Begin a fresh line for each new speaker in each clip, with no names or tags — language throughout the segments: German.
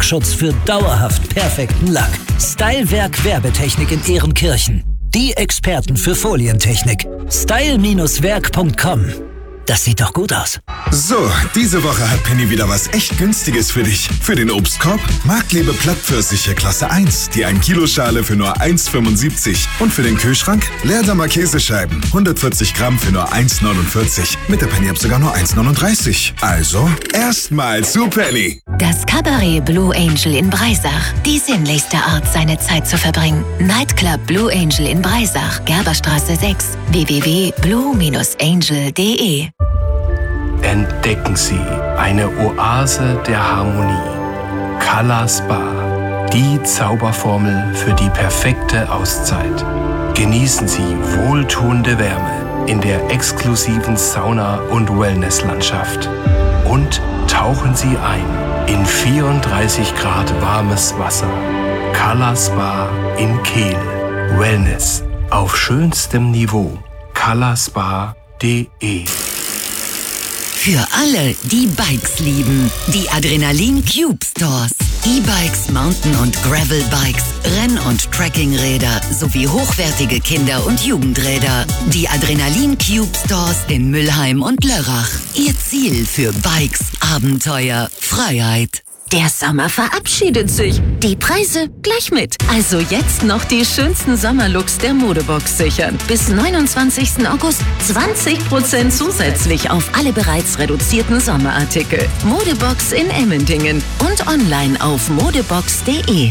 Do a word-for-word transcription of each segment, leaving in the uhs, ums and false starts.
Fachschutz für dauerhaft perfekten Lack. Stylewerk Werbetechnik in Ehrenkirchen. Die Experten für Folientechnik. style Werk punkt com. Das sieht doch gut aus.
So, diese Woche hat Penny wieder was echt Günstiges für dich. Für den Obstkorb Marktlebe Plattpfirsiche Klasse eins, die ein Kilo Schale für nur eins Komma fünfundsiebzig. Und für den Kühlschrank Leerdammer Käsescheiben, hundertvierzig Gramm für nur eins Komma neunundvierzig. Mit der Penny-App sogar nur eins Komma neununddreißig. Also, erstmal zu Penny.
Das Cabaret Blue Angel in Breisach. Die sinnlichste Art, seine Zeit zu verbringen. Nightclub Blue Angel in Breisach, Gerberstraße sechs, w w w punkt blue angel punkt de.
Entdecken Sie eine Oase der Harmonie. Color Spa, die Zauberformel für die perfekte Auszeit. Genießen Sie wohltuende Wärme in der exklusiven Sauna- und Wellnesslandschaft. Und tauchen Sie ein in vierunddreißig Grad warmes Wasser. Color Spa in Kehl. Wellness auf schönstem Niveau. color spa punkt de.
Für alle, die Bikes lieben. Die Adrenalin Cube Stores. E-Bikes, Mountain- und Gravel-Bikes, Renn- und Trekkingräder sowie hochwertige Kinder- und Jugendräder. Die Adrenalin Cube Stores in Mülheim und Lörrach. Ihr Ziel für Bikes, Abenteuer, Freiheit. Der Sommer verabschiedet sich. Die Preise gleich mit. Also jetzt noch die schönsten Sommerlooks der Modebox sichern. Bis neunundzwanzigsten August zwanzig Prozent zusätzlich auf alle bereits reduzierten Sommerartikel. Modebox in Emmendingen und online auf modebox punkt de.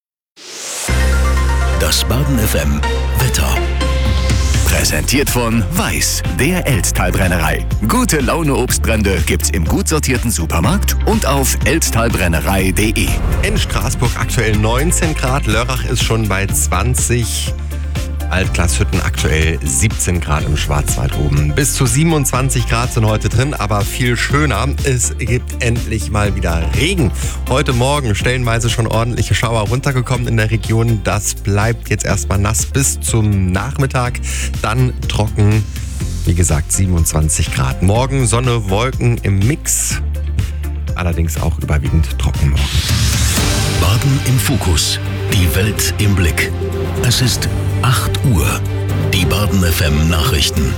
Das Baden F M Wetter. Präsentiert von Weiß, der Elsttalbrennerei. Gute Laune Obstbrände gibt's im gut sortierten Supermarkt und auf elsttalbrennerei punkt de.
In Straßburg aktuell neunzehn Grad, Lörrach ist schon bei zwanzig, Altglashütten aktuell siebzehn Grad im Schwarzwald oben. Bis zu siebenundzwanzig Grad sind heute drin, aber viel schöner, es gibt endlich mal wieder Regen. Heute Morgen stellenweise schon ordentliche Schauer runtergekommen in der Region. Das bleibt jetzt erstmal nass bis zum Nachmittag, dann trocken, wie gesagt siebenundzwanzig Grad. Morgen Sonne, Wolken im Mix, allerdings auch überwiegend trocken morgen.
Baden im Fokus, die Welt im Blick. Es ist acht Uhr. Die Baden F M Nachrichten.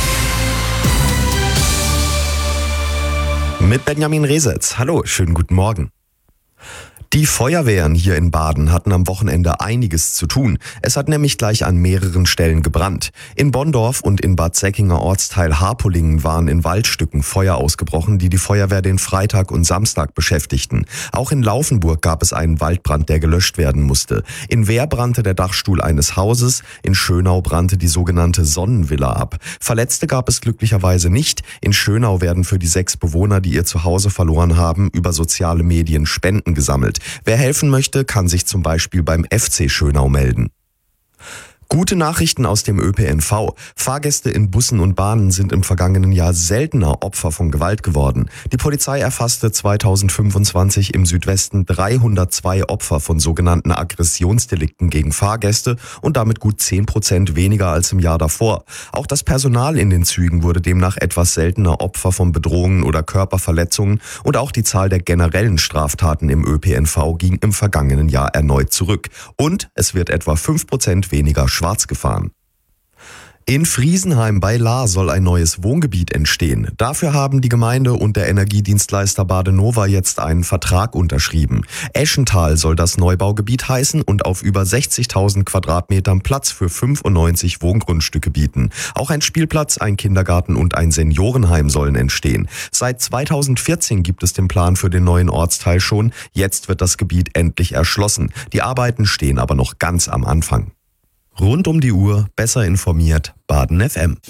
Mit Benjamin Resetz. Hallo, schönen guten Morgen. Die Feuerwehren hier in Baden hatten am Wochenende einiges zu tun. Es hat nämlich gleich an mehreren Stellen gebrannt. In Bonndorf und in Bad Säckinger Ortsteil Harpolingen waren in Waldstücken Feuer ausgebrochen, die die Feuerwehr den Freitag und Samstag beschäftigten. Auch in Laufenburg gab es einen Waldbrand, der gelöscht werden musste. In Wehr brannte der Dachstuhl eines Hauses, in Schönau brannte die sogenannte Sonnenvilla ab. Verletzte gab es glücklicherweise nicht. In Schönau werden für die sechs Bewohner, die ihr Zuhause verloren haben, über soziale Medien Spenden gesammelt. Wer helfen möchte, kann sich zum Beispiel beim F C Schönau melden. Gute Nachrichten aus dem Ö P N V. Fahrgäste in Bussen und Bahnen sind im vergangenen Jahr seltener Opfer von Gewalt geworden. Die Polizei erfasste zweitausendfünfundzwanzig im Südwesten dreihundertzwei Opfer von sogenannten Aggressionsdelikten gegen Fahrgäste und damit gut zehn Prozent weniger als im Jahr davor. Auch das Personal in den Zügen wurde demnach etwas seltener Opfer von Bedrohungen oder Körperverletzungen und auch die Zahl der generellen Straftaten im Ö P N V ging im vergangenen Jahr erneut zurück. Und es wird etwa fünf Prozent weniger schwarz gefahren. In Friesenheim bei Lahr soll ein neues Wohngebiet entstehen. Dafür haben die Gemeinde und der Energiedienstleister Badenova jetzt einen Vertrag unterschrieben. Eschental soll das Neubaugebiet heißen und auf über sechzigtausend Quadratmetern Platz für fünfundneunzig Wohngrundstücke bieten. Auch ein Spielplatz, ein Kindergarten und ein Seniorenheim sollen entstehen. Seit zweitausendvierzehn gibt es den Plan für den neuen Ortsteil schon. Jetzt wird das Gebiet endlich erschlossen. Die Arbeiten stehen aber noch ganz am Anfang. Rund um die Uhr, besser informiert, Baden F M.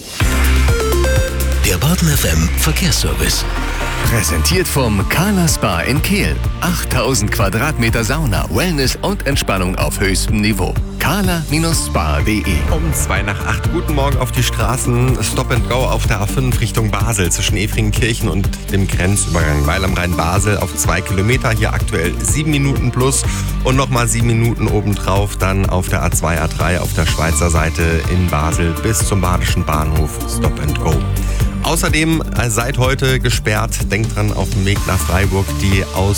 Der Baden F M Verkehrsservice. Präsentiert vom Color Spa in Kehl. achttausend Quadratmeter Sauna, Wellness und Entspannung auf höchstem Niveau. color Spa punkt de.
Um zwei nach acht. Guten Morgen auf die Straßen. Stop and Go auf der A fünf Richtung Basel zwischen Efringenkirchen und dem Grenzübergang Weil am Rhein Basel auf zwei Kilometer. Hier aktuell sieben Minuten plus und nochmal sieben Minuten obendrauf. Dann auf der A zwei, A drei auf der Schweizer Seite in Basel bis zum Badischen Bahnhof. Stop and Go. Außerdem seit heute gesperrt. Denkt dran, auf dem Weg nach Freiburg die Aus